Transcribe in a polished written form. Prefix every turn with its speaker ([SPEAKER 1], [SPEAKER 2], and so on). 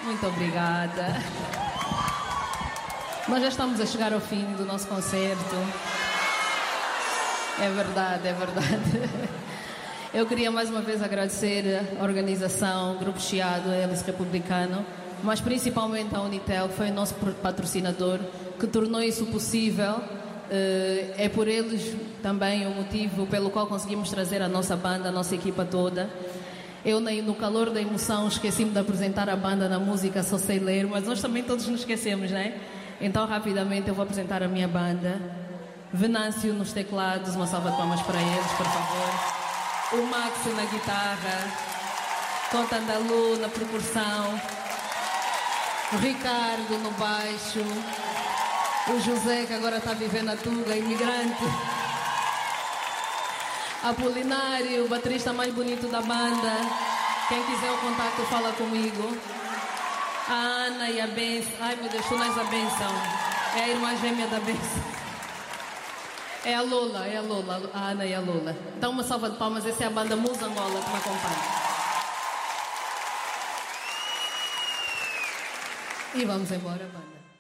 [SPEAKER 1] Muito obrigada. Nós já estamos a chegar ao fim do nosso concerto. É verdade, é verdade. Eu queria mais uma vez agradecer a organização, o Grupo Chiado, a Hélice Republicano, mas principalmente a Unitel, que foi o nosso patrocinador, que tornou isso possível. É por eles também o motivo pelo qual conseguimos trazer a nossa banda, a nossa equipa toda. Eu, no calor da emoção, esqueci-me de apresentar a banda na música Só Sei Ler, mas nós também todos nos esquecemos, né? Então, rapidamente, eu vou apresentar a minha banda. Venâncio nos teclados, uma salva de palmas para eles, por favor. O Max na guitarra, Conta Andalu na percussão, o Ricardo no baixo, o José, que agora está vivendo a Tuga, imigrante. Apolinário, o baterista mais bonito da banda. Quem quiser o contato, fala comigo. A Ana e a Benção. Ai, meu Deus, tu não és a Benção. É a irmã gêmea da Benção. É a Lola, a Ana e a Lola. Então, uma salva de palmas. Essa é a banda Musa Angola que me acompanha. E vamos embora, banda.